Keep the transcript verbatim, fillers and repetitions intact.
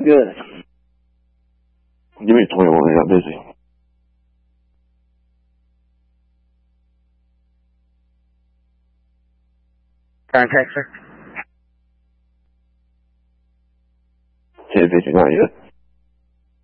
good. Give me twenty-one. I got busy. Contact, sir. ten fifty, not yet.